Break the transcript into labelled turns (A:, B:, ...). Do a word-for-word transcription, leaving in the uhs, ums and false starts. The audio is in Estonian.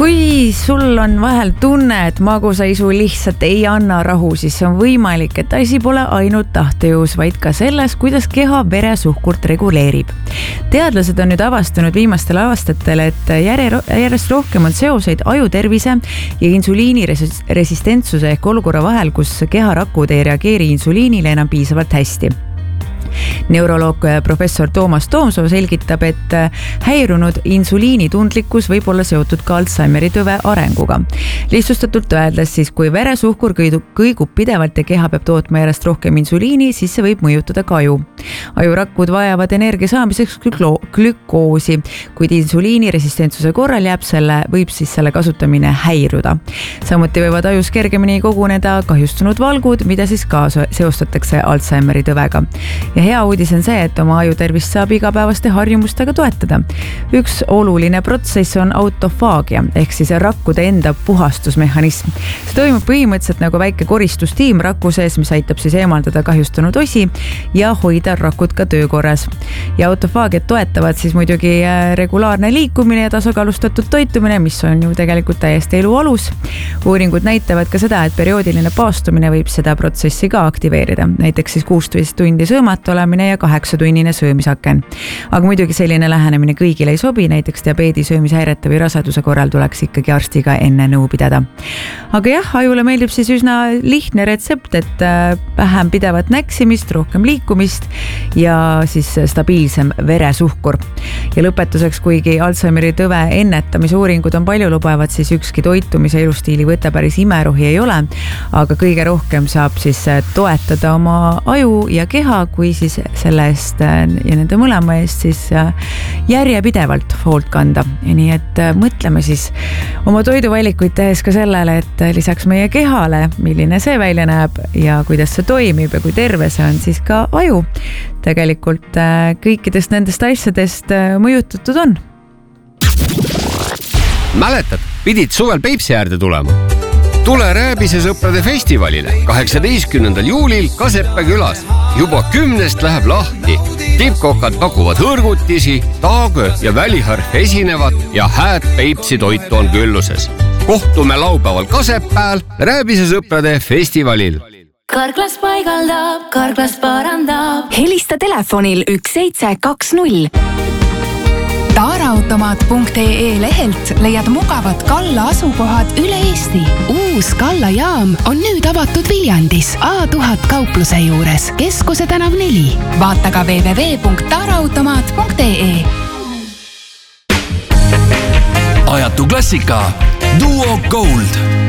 A: Kui sul on vahel tunne, et magusaisu lihtsalt ei anna rahu, siis on võimalik, et asi pole ainult tahtejõus, vaid ka selles, kuidas keha veresuhkurt reguleerib. Teadlased on nüüd avastanud viimastel aastatel, et järjest rohkem on seoseid ajutervise ja insuliini resistentsuse ehk olukorra vahel, kus keharakud ei reageeri insuliinile enam piisavalt hästi. Neuroloog professor Toomas Toomsoo selgitab, et häirunud insuliinitundlikkus võib olla seotud ka Alzheimeri tüve arenguga. Lihtsustatult öeldes siis, kui veresuhkur kõigub pidevalt ja keha peab tootma järjest rohkem insuliini, siis see võib mõjutada ka aju. Ajurakud vajavad energia saamiseks glükoosi, kuid insuliini resistentsuse korral jääb selle, võib siis selle kasutamine häiruda. Samuti võivad ajus kergemini koguneda kahjustunud valgud, mida siis ka seostatakse Alzheimeri tüvega. Ja hea uudis on see, et oma ajutervist saab igapäevaste harjumustega toetada. Üks oluline protsess on autofaagia, ehk siis rakkude enda puhastusmehhanism. See toimub põhimõtteliselt nagu väike koristustiim raku sees, mis aitab siis eemaldada kahjustunud osi ja hoida rakud ka töökorras. Ja autofaagiat toetavad siis muidugi regulaarne liikumine ja tasakaalustatud toitumine, mis on ju tegelikult täiesti elu alus. Uuringud näitavad ka seda, et perioodiline paastumine võib seda protsessi ka aktiveerida. Näiteks siis kuusteist tundi söömata olemine ja kaheksa tunnine söömisaken. Aga muidugi selline lähenemine kõigile ei sobi, näiteks diabeedi söömishäirete või raseduse korral tuleks ikkagi arstiga enne nõu pidada. Aga jah, ajule meeldib siis üsna lihtne retsept, et vähem pidevat näksimist, rohkem liikumist ja siis stabiilsem veresuhkur. Ja lõpetuseks, kuigi Alzheimeri tüve ennetamise uuringud on palju lubavad, siis ükski toitumise elustiili võtta päris imerohi ei ole, aga kõige rohkem saab siis toetada oma aju ja keha, kui siis selle eest ja nende mõlema eest siis järjepidevalt hoolt kanda. Ja nii et mõtleme siis oma toiduvalikuid tehes ka sellele, et lisaks meie kehale, milline see välja näeb ja kuidas see toimib ja kui terve see on, siis ka aju tegelikult kõikidest nendest asjadest mõjutatud on.
B: Mäletad, pidid suvel Peipsi äärde tulema? Tule Rääbise sõprade festivalile kaheksateistkümnendal juulil Kaseppe külas. Juba kümnest läheb lahti. Tippkokad pakuvad hõrgutisi, taagö ja väliharf esinevad ja hääd Peipsi toitu on külluses. Kohtume laupäeval Kasepääl Rääbise sõprade festivalil.
C: Karklas paigaldab, Karklas parandab.
D: Helista telefonil üks seitse kaks null. Taaraautomaat punkt ee lehelt leiad mugavad Kalla asukohad üle Eesti. Uus Kalla jaam on nüüd avatud Viljandis A tuhat kaupluse juures, Keskuse tänav neli. Vaata ka double-u double-u double-u punkt taaraautomaat punkt ee.
E: Ajatu klassika Duo Gold.